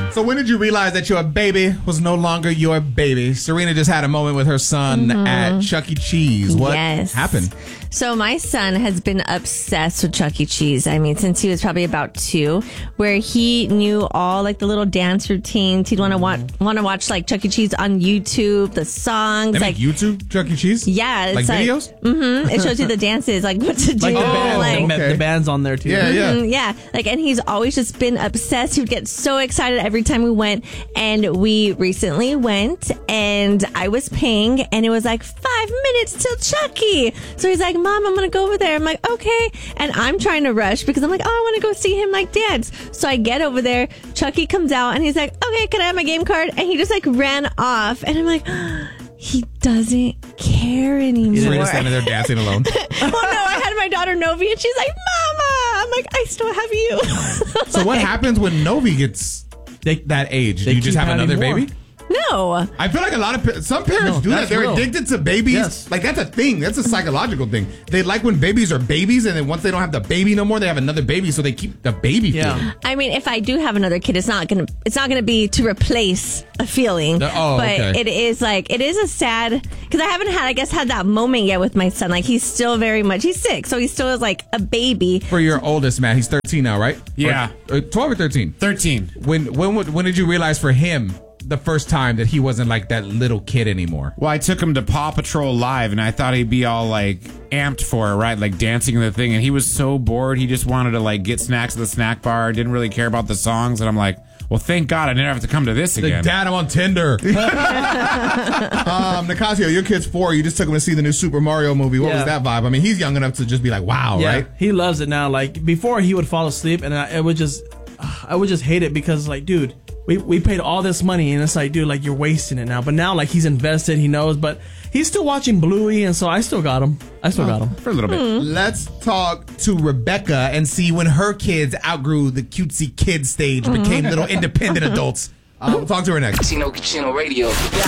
So when did you realize that your baby was no longer your baby? Serena just had a moment with her son at Chuck E. Cheese. What happened? So my son has been obsessed with Chuck E. Cheese. I mean, since he was probably about 2, where he knew all like the little dance routines. He'd want to watch like Chuck E. Cheese on YouTube, the songs. They make YouTube Chuck E. Cheese? Yeah, it's like videos. It shows you the dances, like what to do. Like the band's on there too. Yeah. Like, and he's always just been obsessed. He would get so excited every time we went. And we recently went, and I was paying, and it was like 5 minutes till Chucky. So he's like, Mom, I'm going to go over there. I'm like, okay. And I'm trying to rush because I'm like, oh, I want to go see him like dance. So I get over there. Chucky comes out, and he's like, okay, can I have my game card? And he just like ran off. And I'm like, he doesn't care anymore. Serena's standing there dancing alone. Oh no, I had my daughter Novi, and she's like, Mama. I'm like, I still have you. So what happens when Novi gets that age? Do you just have another baby? No. I feel like some parents do that. They're addicted to babies. Yes. Like, that's a thing. That's a psychological thing. They like when babies are babies, and then once they don't have the baby no more, they have another baby, so they keep the baby feeling. I mean, if I do have another kid, it's not gonna be to replace a feeling. It is a sad, because I haven't had that moment yet with my son. Like, he's still he's 6, so he still is like a baby. For your oldest, man, he's 13 now, right? Yeah. Or 12 or 13? 13. When did you realize for him the first time that he wasn't like that little kid anymore? Well, I took him to Paw Patrol Live, and I thought he'd be all like amped for it, right? Like dancing in the thing, and he was so bored. He just wanted to like get snacks at the snack bar. Didn't really care about the songs, and I'm like, well, thank God I never have to come to this again. Dad, I'm on Tinder. Nicasio, your kid's 4. You just took him to see the new Super Mario movie. What was that vibe? I mean, he's young enough to just be like, wow, right? He loves it now. Like, before he would fall asleep, and I would just hate it because, like, dude, we paid all this money, and it's like, dude, like, you're wasting it now. But now, like, he's invested, he knows, but he's still watching Bluey, and so I still got him. For a little bit. Let's talk to Rebecca and see when her kids outgrew the cutesy kid stage, became little independent adults. We'll talk to her next. Chino Radio.